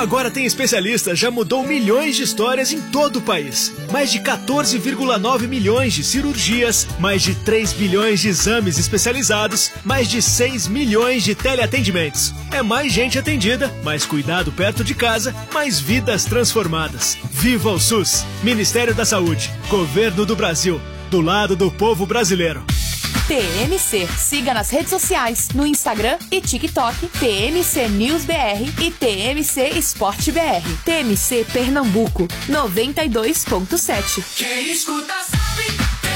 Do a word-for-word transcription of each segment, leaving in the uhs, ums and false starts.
Agora Tem Especialista já mudou milhões de histórias em todo o país. Mais de quatorze vírgula nove milhões de cirurgias, mais de três bilhões de exames especializados, mais de seis milhões de teleatendimentos. É mais gente atendida, mais cuidado perto de casa, mais vidas transformadas. Viva o SUS! Ministério da Saúde, Governo do Brasil, do lado do povo brasileiro. T M C. Siga nas redes sociais, no Instagram e TikTok, T M C News B R e T M C Esporte B R. T M C Pernambuco, noventa e dois ponto sete. Quem escuta sabe, T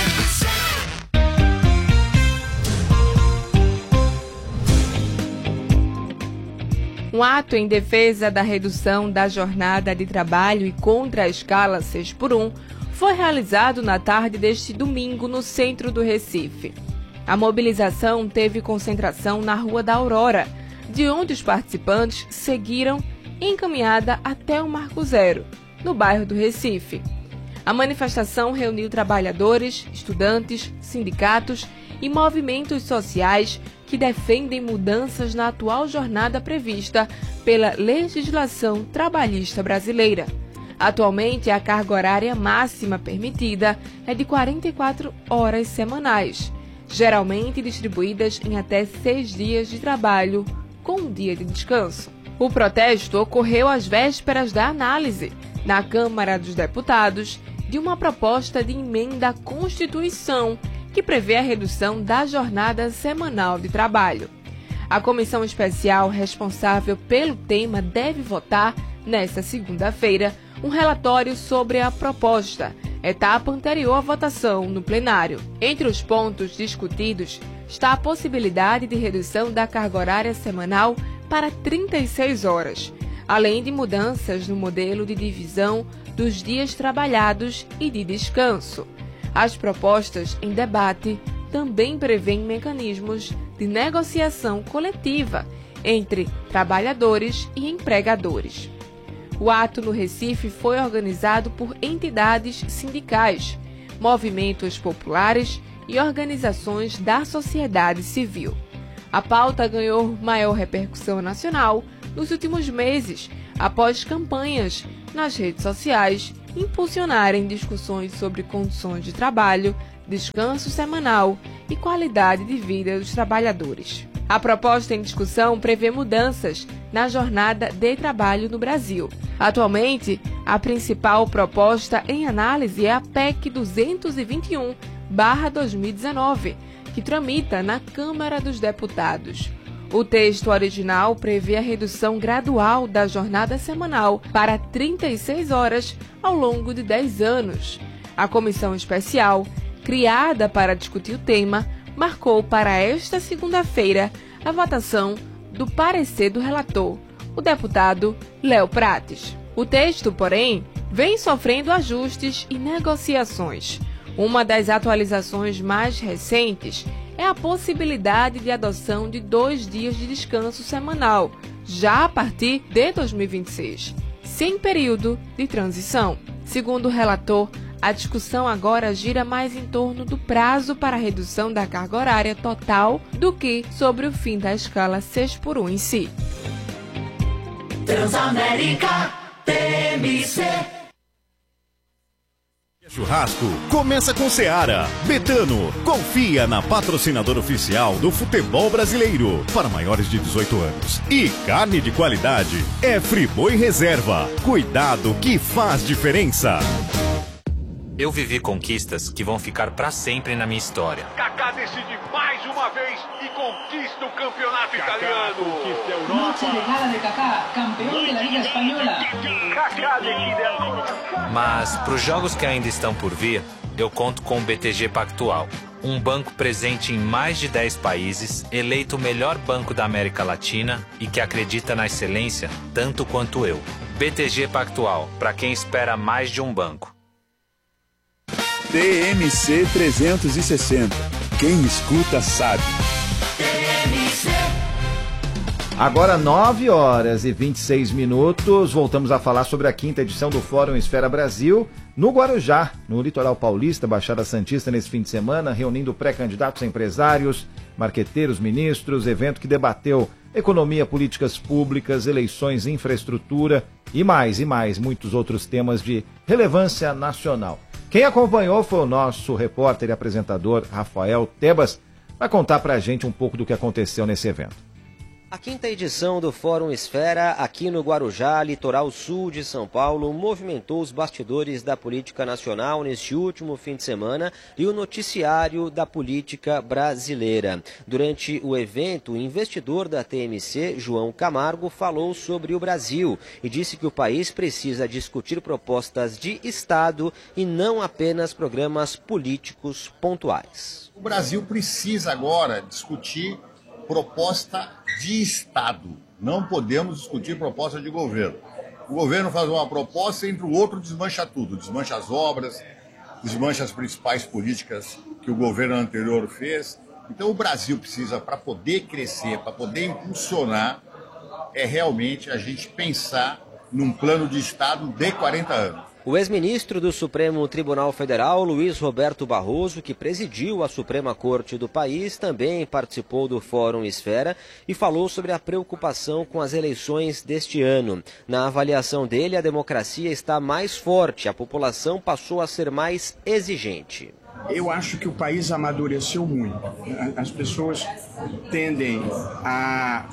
M C. Um ato em defesa da redução da jornada de trabalho e contra a escala seis por um foi realizado na tarde deste domingo no centro do Recife. A mobilização teve concentração na Rua da Aurora, de onde os participantes seguiram encaminhada até o Marco Zero, no bairro do Recife. A manifestação reuniu trabalhadores, estudantes, sindicatos e movimentos sociais que defendem mudanças na atual jornada prevista pela legislação trabalhista brasileira. Atualmente, a carga horária máxima permitida é de quarenta e quatro horas semanais, geralmente distribuídas em até seis dias de trabalho, com um dia de descanso. O protesto ocorreu às vésperas da análise, na Câmara dos Deputados, de uma proposta de emenda à Constituição que prevê a redução da jornada semanal de trabalho. A comissão especial responsável pelo tema deve votar, nesta segunda-feira, um relatório sobre a proposta, etapa anterior à votação no plenário. Entre os pontos discutidos está a possibilidade de redução da carga horária semanal para trinta e seis horas, além de mudanças no modelo de divisão dos dias trabalhados e de descanso. As propostas em debate também prevêem mecanismos de negociação coletiva entre trabalhadores e empregadores. O ato no Recife foi organizado por entidades sindicais, movimentos populares e organizações da sociedade civil. A pauta ganhou maior repercussão nacional nos últimos meses, após campanhas nas redes sociais impulsionarem discussões sobre condições de trabalho, descanso semanal e qualidade de vida dos trabalhadores. A proposta em discussão prevê mudanças na jornada de trabalho no Brasil. Atualmente, a principal proposta em análise é a P E C duzentos e vinte e um barra dois mil e dezenove, que tramita na Câmara dos Deputados. O texto original prevê a redução gradual da jornada semanal para trinta e seis horas ao longo de dez anos. A comissão especial, criada para discutir o tema, marcou para esta segunda-feira a votação do parecer do relator, o deputado Léo Prates. O texto, porém, vem sofrendo ajustes e negociações. Uma das atualizações mais recentes é a possibilidade de adoção de dois dias de descanso semanal, já a partir de dois mil e vinte e seis, sem período de transição. Segundo o relator, a discussão agora gira mais em torno do prazo para a redução da carga horária total do que sobre o fim da escala seis por um em si. Transamérica T M C. Churrasco começa com Seara. Betano, confia na patrocinadora oficial do futebol brasileiro para maiores de dezoito anos. E carne de qualidade é Friboi Reserva. Cuidado que faz diferença. Eu vivi conquistas que vão ficar para sempre na minha história. Kaká decide mais uma vez e conquista o campeonato Kaká italiano. Conquista a Europa. Noche de Kaká, campeão da Liga Espanhola. Kaká decide a... Mas para os jogos que ainda estão por vir, eu conto com o B T G Pactual, um banco presente em mais de dez países, eleito o melhor banco da América Latina e que acredita na excelência tanto quanto eu. B T G Pactual, para quem espera mais de um banco. T M C trezentos e sessenta. Quem escuta sabe. T M C. Agora nove horas e vinte e seis minutos, voltamos a falar sobre a quinta edição do Fórum Esfera Brasil, no Guarujá, no litoral paulista, Baixada Santista, nesse fim de semana, reunindo pré-candidatos, empresários, marqueteiros, ministros, evento que debateu economia, políticas públicas, eleições, infraestrutura e mais, e mais, muitos outros temas de relevância nacional. Quem acompanhou foi o nosso repórter e apresentador Rafael Tebas, vai contar pra gente um pouco do que aconteceu nesse evento. A quinta edição do Fórum Esfera, aqui no Guarujá, litoral sul de São Paulo, movimentou os bastidores da política nacional neste último fim de semana e o noticiário da política brasileira. Durante o evento, o investidor da T M C, João Camargo, falou sobre o Brasil e disse que o país precisa discutir propostas de Estado e não apenas programas políticos pontuais. O Brasil precisa agora discutir proposta de Estado. Não podemos discutir proposta de governo. O governo faz uma proposta e entre o outro desmancha tudo. Desmancha as obras, desmancha as principais políticas que o governo anterior fez. Então o Brasil precisa, para poder crescer, para poder impulsionar, é realmente a gente pensar num plano de Estado de quarenta anos. O ex-ministro do Supremo Tribunal Federal, Luiz Roberto Barroso, que presidiu a Suprema Corte do país, também participou do Fórum Esfera e falou sobre a preocupação com as eleições deste ano. Na avaliação dele, a democracia está mais forte, a população passou a ser mais exigente. Eu acho que o país amadureceu muito. As pessoas tendem a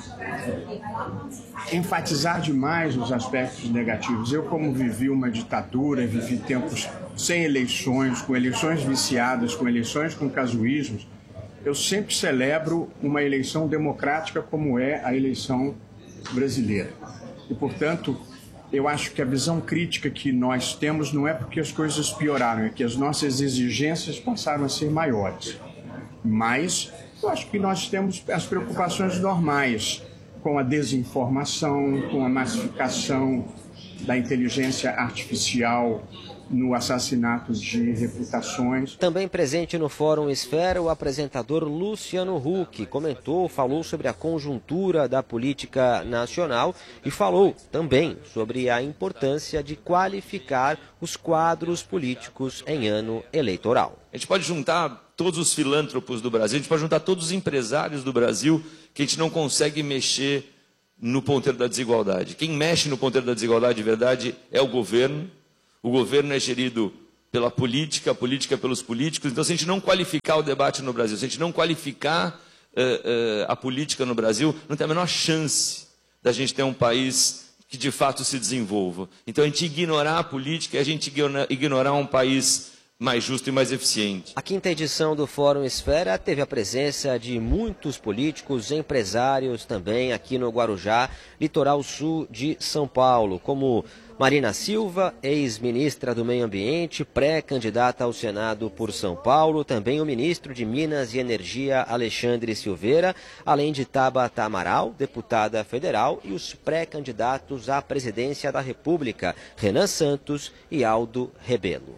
enfatizar demais os aspectos negativos. Eu, como vivi uma ditadura, vivi tempos sem eleições, com eleições viciadas, com eleições com casuísmos, eu sempre celebro uma eleição democrática como é a eleição brasileira. E, portanto, eu acho que a visão crítica que nós temos não é porque as coisas pioraram, é que as nossas exigências passaram a ser maiores. Mas eu acho que nós temos as preocupações normais com a desinformação, com a massificação da inteligência artificial no assassinato de reputações. Também presente no Fórum Esfera, o apresentador Luciano Huck comentou, falou sobre a conjuntura da política nacional e falou também sobre a importância de qualificar os quadros políticos em ano eleitoral. A gente pode juntar todos os filântropos do Brasil, a gente pode juntar todos os empresários do Brasil, que a gente não consegue mexer no ponteiro da desigualdade. Quem mexe no ponteiro da desigualdade de verdade é o governo. O governo é gerido pela política, a política é pelos políticos. Então, se a gente não qualificar o debate no Brasil, se a gente não qualificar uh, uh, a política no Brasil, não tem a menor chance da gente ter um país que de fato se desenvolva. Então, a gente ignorar a política é a gente ignorar um país mais justo e mais eficiente. A quinta edição do Fórum Esfera teve a presença de muitos políticos, empresários também aqui no Guarujá, litoral sul de São Paulo, como Marina Silva, ex-ministra do Meio Ambiente, pré-candidata ao Senado por São Paulo, também o ministro de Minas e Energia, Alexandre Silveira, além de Tabata Amaral, deputada federal, e os pré-candidatos à presidência da República, Renan Santos e Aldo Rebelo.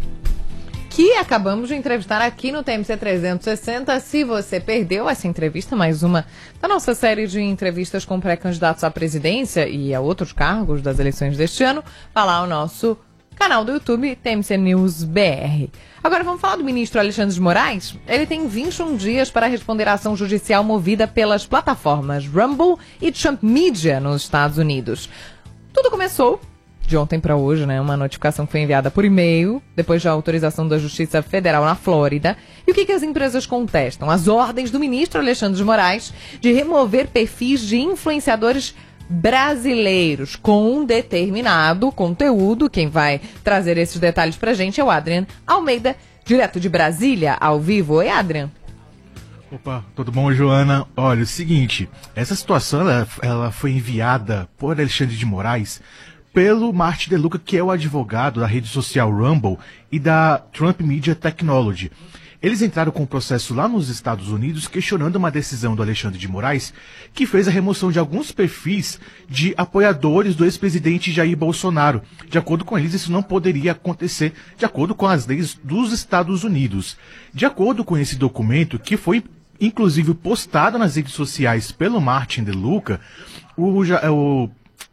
Que acabamos de entrevistar aqui no T M C trezentos e sessenta. Se você perdeu essa entrevista, mais uma da nossa série de entrevistas com pré-candidatos à presidência e a outros cargos das eleições deste ano, vá lá ao nosso canal do YouTube, T M C News B R. Agora vamos falar do ministro Alexandre de Moraes. Ele tem vinte e um dias para responder à ação judicial movida pelas plataformas Rumble e Trump Media nos Estados Unidos. Tudo começou de ontem para hoje, né? Uma notificação que foi enviada por e-mail, depois da autorização da Justiça Federal na Flórida. E o que, que as empresas contestam? As ordens do ministro Alexandre de Moraes de remover perfis de influenciadores brasileiros com um determinado conteúdo. Quem vai trazer esses detalhes pra gente é o Adrian Almeida, direto de Brasília, ao vivo. Oi, Adrian. Opa, tudo bom, Joana? Olha, é o seguinte, essa situação ela, ela foi enviada por Alexandre de Moraes pelo Martin DeLuca, que é o advogado da rede social Rumble e da Trump Media Technology. Eles entraram com um processo lá nos Estados Unidos questionando uma decisão do Alexandre de Moraes que fez a remoção de alguns perfis de apoiadores do ex-presidente Jair Bolsonaro. De acordo com eles, isso não poderia acontecer de acordo com as leis dos Estados Unidos. De acordo com esse documento, que foi inclusive postado nas redes sociais pelo Martin DeLuca, o... o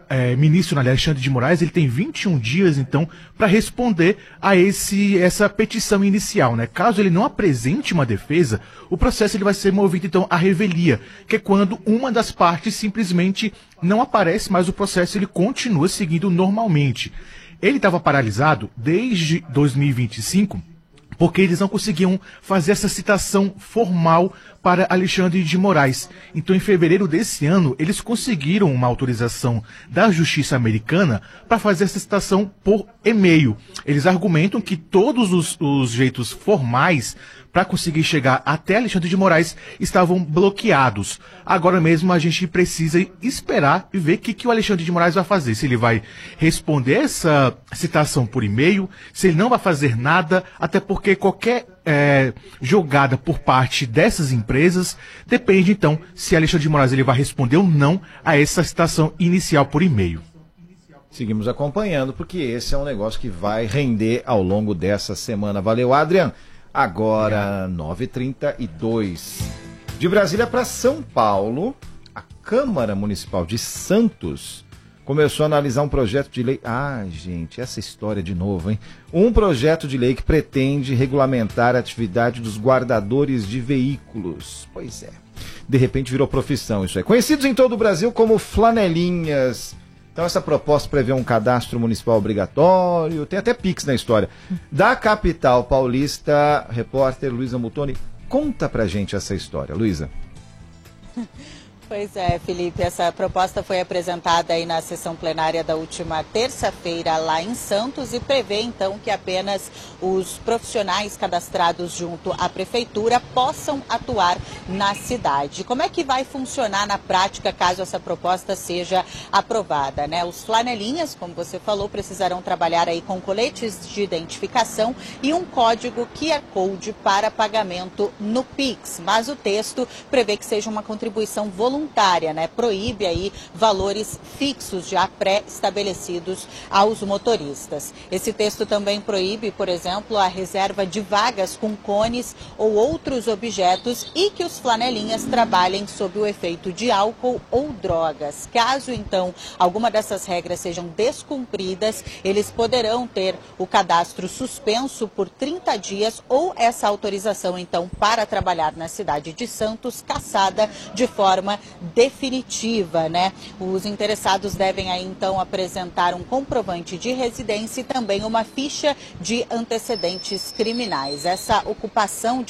é, ministro Alexandre de Moraes, ele tem vinte e um dias, então, para responder a esse, essa petição inicial, né? Caso ele não apresente uma defesa, o processo ele vai ser movido, então, à revelia, que é quando uma das partes simplesmente não aparece, mas o processo ele continua seguindo normalmente. Ele estava paralisado desde dois mil e vinte e cinco, porque eles não conseguiam fazer essa citação formal para Alexandre de Moraes. Então, em fevereiro desse ano, eles conseguiram uma autorização da Justiça Americana para fazer essa citação por e-mail. Eles argumentam que todos os, os jeitos formais para conseguir chegar até Alexandre de Moraes estavam bloqueados. Agora mesmo a gente precisa esperar e ver o que, que o Alexandre de Moraes vai fazer. Se ele vai responder essa citação por e-mail, se ele não vai fazer nada, até porque qualquer é, jogada por parte dessas empresas depende, então, se Alexandre de Moraes ele vai responder ou não a essa citação inicial por e-mail. Seguimos acompanhando, porque esse é um negócio que vai render ao longo dessa semana. Valeu, Adrian. Agora, nove e trinta e dois. De Brasília para São Paulo, a Câmara Municipal de Santos começou a analisar um projeto de lei. Ah, gente, essa história de novo, hein? Um projeto de lei que pretende regulamentar a atividade dos guardadores de veículos. Pois é. De repente virou profissão isso aí. Conhecidos em todo o Brasil como flanelinhas. Então essa proposta prevê um cadastro municipal obrigatório, tem até Pix na história. Da capital paulista, repórter Luísa Mutoni, conta pra gente essa história. Luísa. Pois é, Felipe, essa proposta foi apresentada aí na sessão plenária da última terça-feira lá em Santos e prevê então que apenas os profissionais cadastrados junto à prefeitura possam atuar na cidade. Como é que vai funcionar na prática caso essa proposta seja aprovada, né? Os flanelinhas, como você falou, precisarão trabalhar aí com coletes de identificação e um código Q R Code para pagamento no Pix, mas o texto prevê que seja uma contribuição voluntária. Voluntária, né? Proíbe aí valores fixos já pré-estabelecidos aos motoristas. Esse texto também proíbe, por exemplo, a reserva de vagas com cones ou outros objetos e que os flanelinhas trabalhem sob o efeito de álcool ou drogas. Caso, então, alguma dessas regras sejam descumpridas, eles poderão ter o cadastro suspenso por trinta dias ou essa autorização, então, para trabalhar na cidade de Santos, cassada de forma definitiva, né? Os interessados devem aí então apresentar um comprovante de residência e também uma ficha de antecedentes criminais. Essa ocupação de